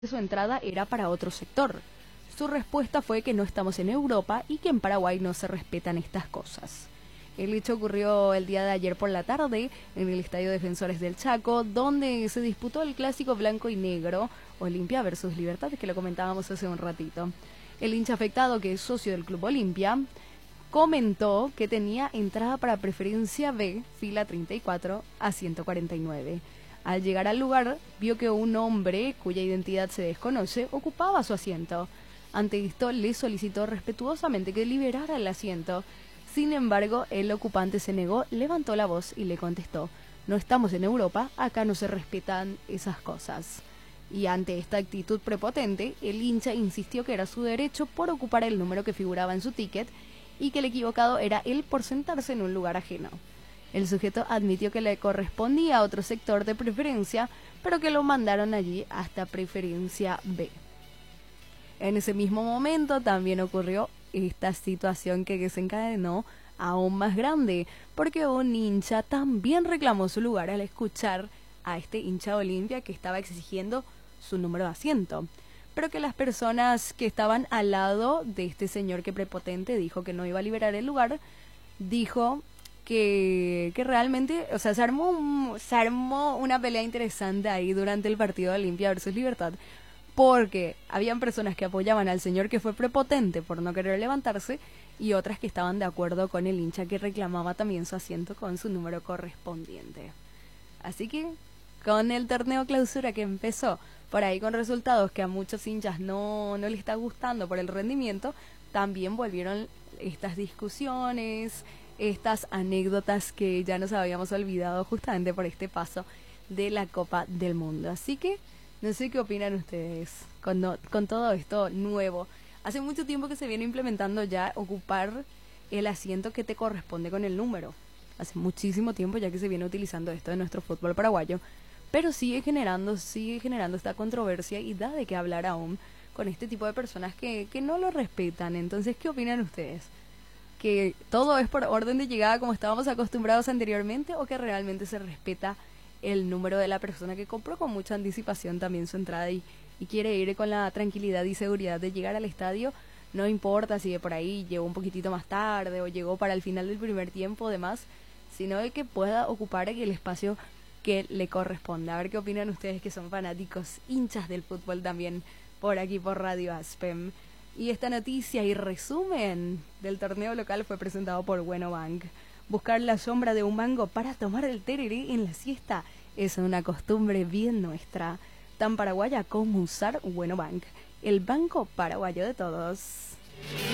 su entrada era para otro sector. Su respuesta fue que no estamos en Europa y que en Paraguay no se respetan estas cosas. El hecho ocurrió el día de ayer por la tarde en el Estadio Defensores del Chaco, donde se disputó el clásico blanco y negro, Olimpia versus Libertad, que lo comentábamos hace un ratito. El hincha afectado, que es socio del Club Olimpia, comentó que tenía entrada para preferencia B, fila 34 a 149. Al llegar al lugar, vio que un hombre, cuya identidad se desconoce, ocupaba su asiento. Ante esto, le solicitó respetuosamente que liberara el asiento. Sin embargo, el ocupante se negó, levantó la voz y le contestó: "No estamos en Europa, acá no se respetan esas cosas". Y ante esta actitud prepotente, el hincha insistió que era su derecho por ocupar el número que figuraba en su ticket y que el equivocado era él por sentarse en un lugar ajeno. El sujeto admitió que le correspondía a otro sector de preferencia, pero que lo mandaron allí hasta preferencia B. En ese mismo momento también ocurrió esta situación que desencadenó aún más grande, porque un hincha también reclamó su lugar al escuchar a este hincha Olimpia que estaba exigiendo su número de asiento, pero que las personas que estaban al lado de este señor que prepotente dijo que no iba a liberar el lugar, dijo que realmente, o sea, se armó una pelea interesante ahí durante el partido de Olimpia versus Libertad, porque habían personas que apoyaban al señor que fue prepotente por no querer levantarse y otras que estaban de acuerdo con el hincha que reclamaba también su asiento con su número correspondiente. Así que, con el torneo clausura que empezó por ahí con resultados que a muchos hinchas no les está gustando por el rendimiento, también volvieron estas discusiones, estas anécdotas que ya nos habíamos olvidado justamente por este paso de la Copa del Mundo. Así que, no sé qué opinan ustedes con todo esto nuevo. Hace mucho tiempo que se viene implementando ya ocupar el asiento que te corresponde con el número. Hace muchísimo tiempo ya que se viene utilizando esto en nuestro fútbol paraguayo, pero sigue generando esta controversia y da de qué hablar aún con este tipo de personas que no lo respetan. Entonces, ¿qué opinan ustedes? ¿Que todo es por orden de llegada como estábamos acostumbrados anteriormente o que realmente se respeta el número de la persona que compró con mucha anticipación también su entrada y quiere ir con la tranquilidad y seguridad de llegar al estadio? No importa si de por ahí llegó un poquitito más tarde o llegó para el final del primer tiempo o demás, sino de que pueda ocupar el espacio que le corresponda. A ver qué opinan ustedes, que son fanáticos, hinchas del fútbol también, por aquí por Radio Aspem. Y esta noticia y resumen del torneo local fue presentado por Bueno Bank. Buscar la sombra de un mango para tomar el tereré en la siesta es una costumbre bien nuestra, tan paraguaya como usar Bueno Bank, el banco paraguayo de todos.